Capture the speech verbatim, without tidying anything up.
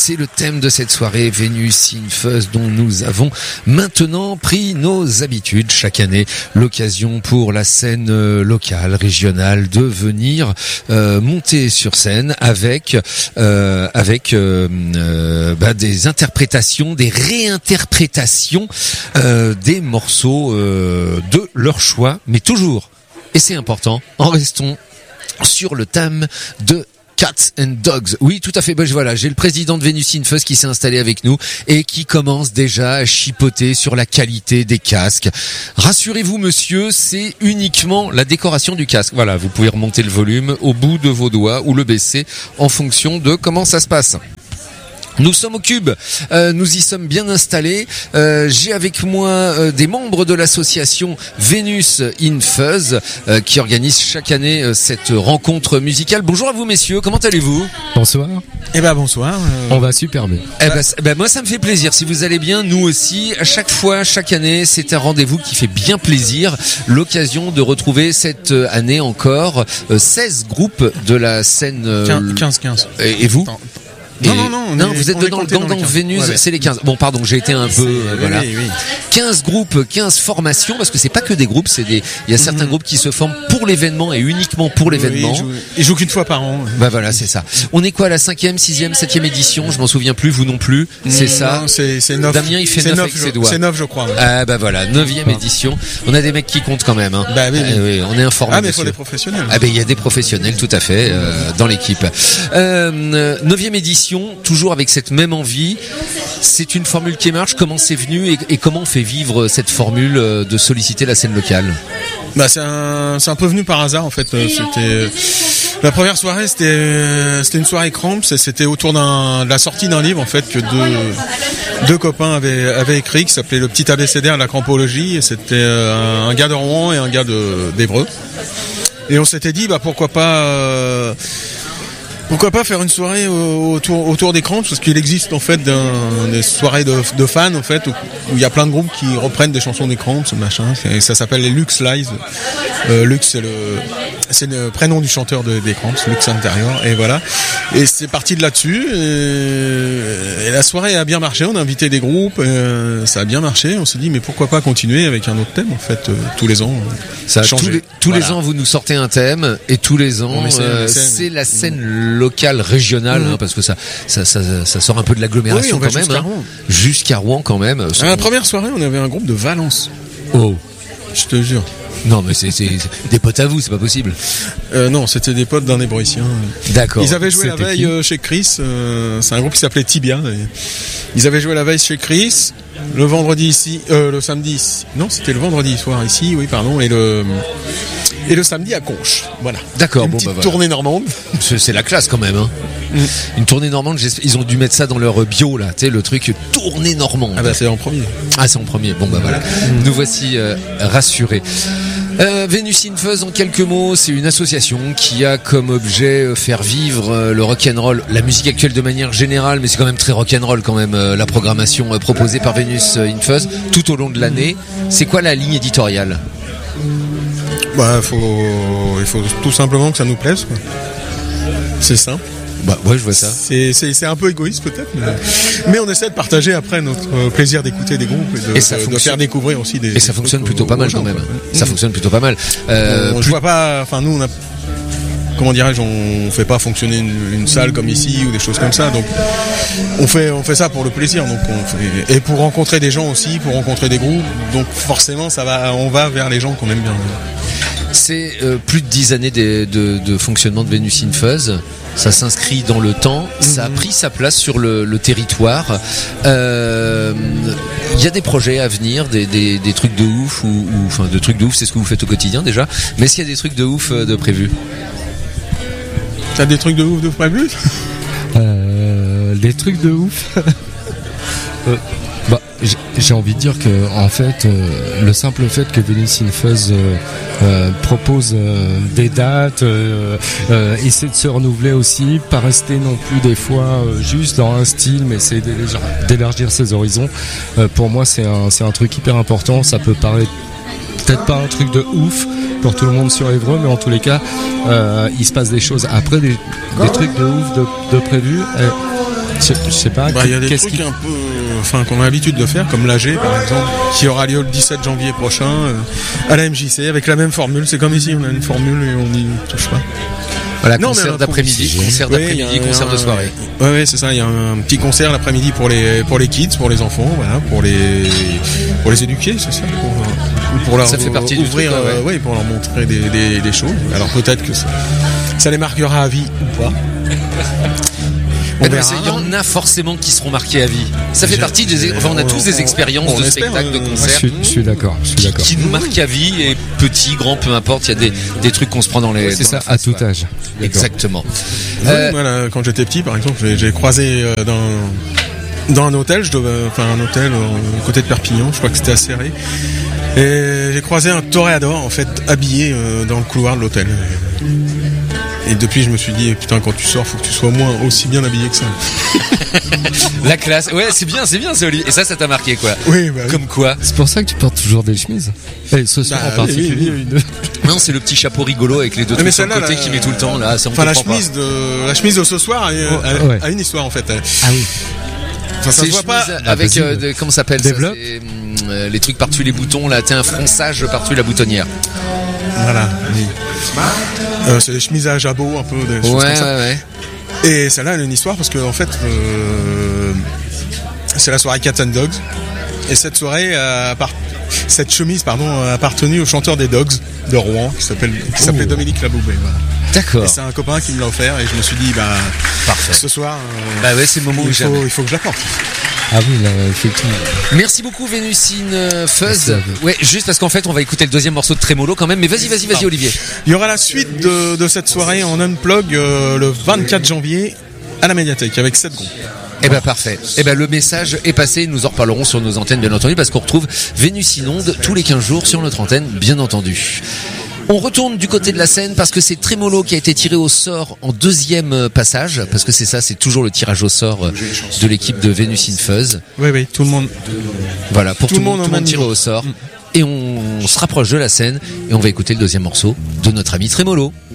c'est le thème de cette soirée Vénus in Fuzz dont nous avons maintenant pris nos habitudes chaque année. L'occasion pour la scène locale, régionale de venir euh, monter sur scène avec euh, avec euh, euh, bah, des interprétations, des réinterprétations euh, des morceaux euh, de leur choix, mais toujours, et c'est important, en restons sur le thème de Cats and Dogs. Oui, tout à fait. Ben, voilà, j'ai le président de Vénus in Fuzz qui s'est installé avec nous et qui commence déjà à chipoter sur la qualité des casques. Rassurez-vous, monsieur, c'est uniquement la décoration du casque. Voilà, vous pouvez remonter le volume au bout de vos doigts ou le baisser en fonction de comment ça se passe. Nous sommes au Cube, euh, nous y sommes bien installés. Euh, j'ai avec moi euh, des membres de l'association Vénus in Fuzz euh, qui organise chaque année euh, cette rencontre musicale. Bonjour à vous messieurs, comment allez-vous ? Bonsoir. Eh ben bonsoir. Euh... On va super bien. Eh ben, eh ben moi ça me fait plaisir. Si vous allez bien, nous aussi. À chaque fois, chaque année, c'est un rendez-vous qui fait bien plaisir. L'occasion de retrouver cette année encore euh, seize groupes de la scène. Euh, quinze quinze. Et, et vous ? Attends. Et Non, non, non. non, est, vous êtes dedans le gang Vénus, ouais, ouais. C'est les quinze. Bon, pardon, j'ai été un peu, euh, voilà. Oui, oui. quinze groupes, quinze formations, parce que c'est pas que des groupes, c'est des, il y a certains mm-hmm. groupes qui se forment pour l'événement et uniquement pour l'événement. Oui, ils, jouent, ils jouent qu'une fois par an. Bah voilà, c'est ça. On est quoi, la cinquième, sixième, septième édition? Je m'en souviens plus, vous non plus. Mmh, c'est ça. Non, c'est, c'est neuf. Damien, il fait neuf avec je, ses doigts. C'est neuf, je crois. Ouais. Ah, bah voilà, neuvième édition. On a des mecs qui comptent quand même, hein. Bah oui, oui. Ah, oui, on est informés. Ah, mais il faut des professionnels. Ah, ben, il y a des professionnels, tout à fait, euh, dans l'équipe. Euh, neuvième édition, toujours avec cette même envie. C'est une formule qui marche. Comment c'est venu et, et comment on fait vivre cette formule de solliciter la scène locale? Bah c'est un c'est un peu venu par hasard en fait. C'était la première soirée, c'était c'était une soirée Cramps et c'était autour d'un de la sortie d'un livre en fait que deux deux copains avaient avaient écrit qui s'appelait Le petit abécédaire de la crampologie et c'était un, un gars de Rouen et un gars de d'Évreux. Et on s'était dit bah pourquoi pas euh, Pourquoi pas faire une soirée autour, autour des Cramps, parce qu'il existe en fait d'un, des soirées de, de fans en fait où il y a plein de groupes qui reprennent des chansons des Cramps, machin. Et ça s'appelle les Lux Live. Euh, Lux c'est le c'est le prénom du chanteur de, des Cramps, Lux Intérieur. Et voilà. Et c'est parti de là-dessus. Et, et la soirée a bien marché. On a invité des groupes. Et ça a bien marché. On s'est dit mais pourquoi pas continuer avec un autre thème en fait euh, tous les ans. Ça tous les, tous voilà. les ans vous nous sortez un thème et tous les ans euh, c'est la scène mmh. locale, régionale, mmh. hein, parce que ça, ça, ça, ça sort un peu de l'agglomération oui, quand même. Jusqu'à, hein. Rouen. jusqu'à Rouen quand même. À la première soirée, on avait un groupe de Valence. Oh, je te jure. Non, mais c'est, c'est, c'est des potes à vous, c'est pas possible. Euh, non, c'était des potes d'un Hébroïcien. D'accord. Ils avaient joué c'était la veille euh, chez Chris. Euh, c'est un groupe qui s'appelait Tibia. Ils avaient joué la veille chez Chris. Le vendredi ici, euh, le samedi ici. Non, c'était le vendredi soir ici. Oui, pardon. Et le et le samedi à Conches. Voilà. D'accord. Une bon, petite bah, voilà. tournée normande. C'est, c'est la classe quand même. Hein. Mm. Une tournée normande. Ils ont dû mettre ça dans leur bio là. Tu sais le truc tournée normande. Ah bah c'est en premier. Ah c'est en premier. Bon bah voilà. Mm. Nous voici euh, rassurés. Euh, Vénus in Fuzz en quelques mots, c'est une association qui a comme objet euh, faire vivre euh, le rock'n'roll, la musique actuelle de manière générale, mais c'est quand même très rock'n'roll quand même euh, la programmation euh, proposée par Vénus in Fuzz tout au long de l'année. C'est quoi la ligne éditoriale ? Bah faut, il faut tout simplement que ça nous plaise, quoi. C'est simple. Bah ouais, je vois ça. C'est, c'est, c'est un peu égoïste peut-être, mais, mais on essaie de partager après notre plaisir d'écouter des groupes et de, et ça de, de faire découvrir aussi des. Et ça fonctionne plutôt pas mal quand même. Ça mmh. fonctionne plutôt pas mal. Euh, on, plus... Je vois pas. Enfin nous on a. Comment dirais-je, on fait pas fonctionner une, une salle comme ici ou des choses comme ça. Donc on fait on fait ça pour le plaisir. Donc on fait, et pour rencontrer des gens aussi, pour rencontrer des groupes. Donc forcément ça va, on va vers les gens qu'on aime bien. C'est euh, plus de dix années de, de, de fonctionnement de Vénus in Fuzz. Ça s'inscrit dans le temps. Mm-hmm. Ça a pris sa place sur le, le territoire. Il euh, y a des projets à venir, des, des, des trucs de ouf ou, ou enfin de trucs de ouf, c'est ce que vous faites au quotidien déjà. Mais est-ce qu'il y a des trucs de ouf de prévus? T'as des trucs de ouf de prévus? euh, Des trucs de ouf. euh, bah, j'ai, j'ai envie de dire que en fait, euh, le simple fait que Vénus in Fuzz euh, euh, propose euh, des dates, euh, euh, essaie de se renouveler aussi, pas rester non plus des fois euh, juste dans un style, mais essayer d'élargir, d'élargir ses horizons. Euh, pour moi, c'est un, c'est un truc hyper important. Ça peut paraître peut-être pas un truc de ouf pour tout le monde sur Évreux, mais en tous les cas, euh, il se passe des choses après, des, des trucs de ouf de, de prévus. Et Je, je sais pas. Bah, il y a des qu'est-ce trucs qui... un peu, enfin, qu'on a l'habitude de faire, comme l'A G par exemple, qui aura lieu le dix-sept janvier prochain euh, à la M J C avec la même formule. C'est comme ici, on a une formule et on n'y touche pas. Voilà, Non, concert mais d'après-midi, concert Oui, d'après-midi, il y a un- concert de soirée. Ouais, ouais, c'est ça. Il y a un petit concert l'après-midi pour les pour les kids, pour les enfants, voilà, pour les pour les éduquer, c'est ça. Pour, pour leur Ça fait partie du ouvrir, truc, ouais, euh, ouais, pour leur montrer des, des, des choses. Alors peut-être que ça, ça les marquera à vie ou pas. On Mais non, mais verra. c'est- il y en a forcément qui seront marqués à vie. Ça fait J'ai- partie des, enfin, on a tous des expériences on de espère, spectacles, de euh, Je concerts. suis, je suis d'accord. Je suis d'accord. Qui nous marquent à vie, et petit, grand, peu importe, il y a des, des trucs qu'on se prend dans les. C'est dans ça, la à face, tout quoi. âge. Exactement. Ouais, Euh, voilà, quand j'étais petit, par exemple, j'ai, j'ai croisé euh, dans dans un hôtel, je devais, enfin un hôtel euh, côté de Perpignan, je crois que c'était à Serré, et j'ai croisé un toréador en fait habillé euh, dans le couloir de l'hôtel. Et depuis, je me suis dit, putain, quand tu sors, faut que tu sois au moins aussi bien habillé que ça. La classe. Ouais, c'est bien, c'est bien, c'est Olivier. Et ça, ça t'a marqué, quoi. Oui, bah, oui. Comme quoi. C'est pour ça que tu portes toujours des chemises. Et ce soir Bah, en particulier, oui, une. Non, c'est le petit chapeau rigolo avec les deux Mais trucs sur le celle-là, côté la- qui met tout le temps, là. Ça, on Enfin, la comprend pas. chemise de la chemise de ce soir a, a- Oh, ouais. a une histoire en fait. Ah oui. Enfin, ça C'est se voit pas. chemise avec, vas-y, euh, ouais. de- comment ça s'appelle ça, Développe. c'est, hum, euh, les trucs par-dessus les boutons, là. T'as un fronçage par-dessus la boutonnière. Voilà. Oui. Euh, c'est des chemises à jabot un peu. Des choses Ouais, comme ça. ouais, ouais. Et celle-là, elle a une histoire parce que en fait, euh, c'est la soirée Cats and Dogs. Et cette soirée, a appart- cette chemise, pardon, a appartenu au chanteur des Dogs de Rouen, qui s'appelle, qui s'appelait Oh. Dominique Laboubé. Voilà. D'accord. Et c'est un copain qui me l'a offert, et je me suis dit, bah, Parfait. ce soir, euh, Bah ouais, c'est le moment où il jamais. faut, il faut que je la porte. Ah oui, là, effectivement. Merci beaucoup Vénucine euh, Fuzz. Merci à vous. Ouais, juste parce qu'en fait on va écouter le deuxième morceau de Trémolo quand même, mais vas-y, vas-y, vas-y Olivier. Il y aura la suite de, de cette soirée en unplug euh, le vingt-quatre janvier à la médiathèque avec sept groupes. Eh ben parfait. Eh ben le message est passé, nous en reparlerons sur nos antennes bien entendu parce qu'on retrouve Vénusinonde tous les quinze jours sur notre antenne bien entendu. On retourne du côté de la scène parce que c'est Trémolo qui a été tiré au sort en deuxième passage, parce que c'est ça, c'est toujours le tirage au sort de l'équipe de Vénusine Fuzz. Oui, oui, tout le monde. Voilà, pour tout, Tout le le monde, monde tout au le monde même tiré niveau. au sort. Et on, on se rapproche de la scène et on va écouter le deuxième morceau de notre ami Trémolo.